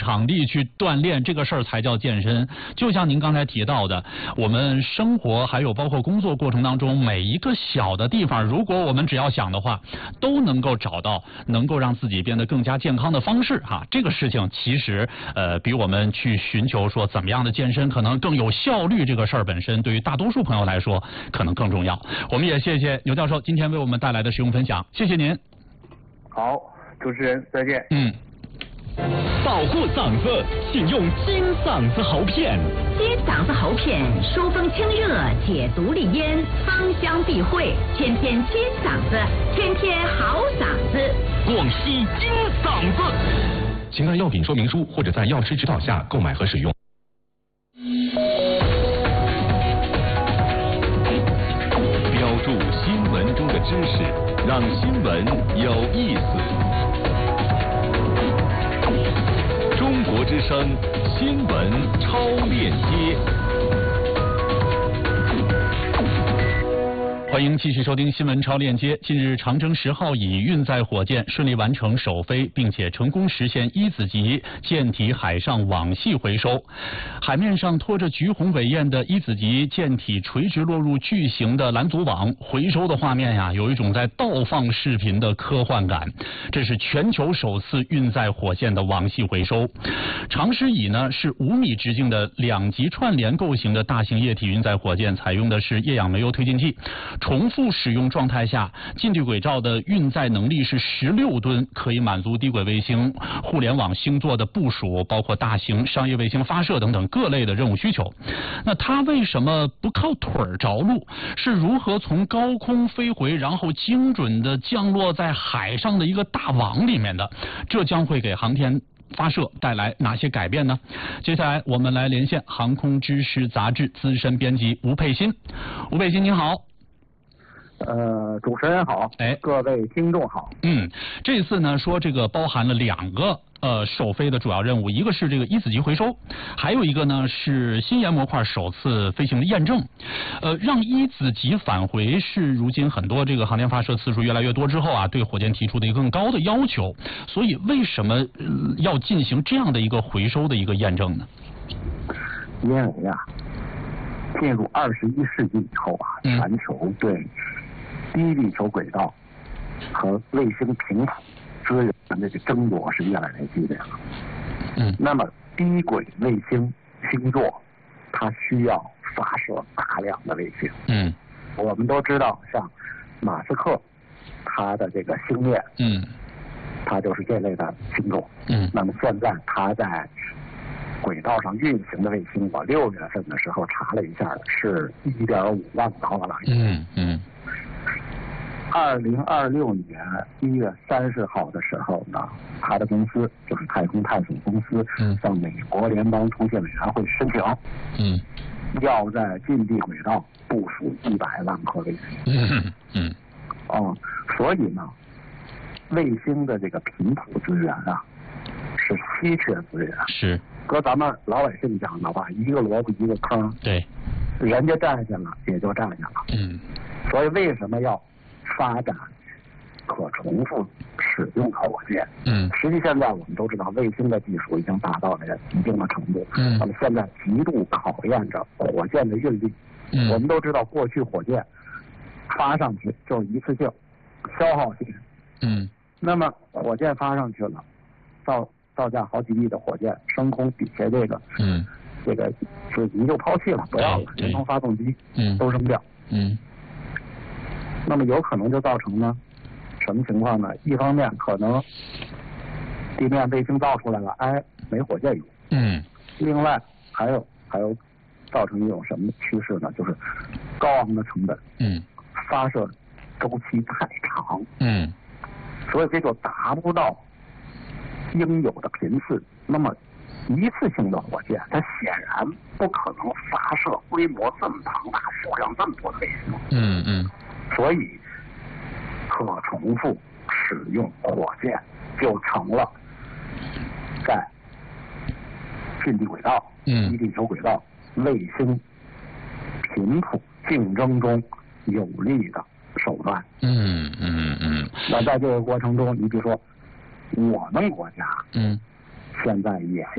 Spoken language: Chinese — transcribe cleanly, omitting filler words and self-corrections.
场地去锻炼，这个事儿才叫健身。就像您刚才提到的，我们生活还有包括工作过程当中每一个小的地方，如果我们只要想的话，都能够找到能够让自己变得更加健康的方式哈。这个事情其实比我们去寻求说怎么样的健身可能更有效率，这个事儿本身对于大多数朋友来说可能更重要。我们也谢谢牛教授今天为我们带来的实用分享，谢谢您。 好，主持人再见。 保护嗓子，请用金嗓子喉片。 金嗓子喉片疏风清热，解毒利咽，芳香避秽，天天金嗓子，天天好嗓子。 广西金嗓子。请看药品说明书或者在药师指导下购买和使用。标注新闻中的知识，让新闻有意思。中国之声新闻超链接， 欢迎继续收听新闻超链接。近日，长征10号乙运载火箭顺利完成首飞，并且成功实现一子级舰体海上网系回收。海面上拖着橘红尾焰的一子级舰体垂直落入巨型的拦阻网，回收的画面呀，有一种在倒放视频的科幻感。这是全球首次运载火箭的网系回收。长10乙呢是5米直径的2级串联构型的大型液体运载火箭，采用的是液氧煤油推进剂。重复使用状态下，近地轨道的运载能力是16吨，可以满足低轨卫星、互联网星座的部署，包括大型商业卫星发射等等各类的任务需求。那它为什么不靠腿儿着陆？是如何从高空飞回，然后精准的降落在海上的一个大网里面的？这将会给航天发射带来哪些改变呢？接下来我们来连线航空知识杂志资深编辑吴佩欣。吴佩欣您好。 主持人好，各位听众好。 这次呢说这个包含了2个首飞的主要任务，一个是这个一子级回收，还有一个呢是新研模块首次飞行的验证。让一子级返回是如今很多这个航天发射次数越来越多之后啊，对火箭提出的一个更高的要求。所以为什么要进行这样的一个回收的一个验证呢？ 因为啊，进入21世纪以后啊，全球对低地球轨道和卫星频谱资源的这争夺是越来越激烈了。那么低轨卫星星座，它需要发射大量的卫星。我们都知道，像马斯克，他的这个星链，它就是这类的星座。那么现在他在轨道上运行的卫星，我6月份的时候查了一下，是1.5万毫瓦拉。2026年1月30号的时候呢，他的公司就是太空探索公司，向美国联邦通信委员会申请，要在近地轨道部署100万颗卫星。所以呢，卫星的这个频谱资源啊，是稀缺资源。 是。 搁咱们老百姓讲的话，一个萝卜一个坑。对。人家占下了，也就占下了。所以为什么要发展可重复使用火箭？实际现在我们都知道，卫星的技术已经达到了一定的程度。那么现在极度考验着火箭的运力。我们都知道，过去火箭发上去就是一次性消耗性。那么火箭发上去了，造价好几亿的火箭升空底下这个是你就抛弃了，不要了，连同发动机都扔掉。那么有可能就造成呢什么情况呢？一方面可能地面卫星造出来了，没火箭用。另外还有造成一种什么趋势呢？就是高昂的成本。发射周期太长。所以这就达不到应有的频次。那么一次性的火箭，它显然不可能发射规模这么庞大、数量这么多的卫星。所以可重复使用火箭就成了在近地轨道、低地球轨道、卫星频谱竞争中有力的手段。那在这个过程中，你比如说我们国家，现在也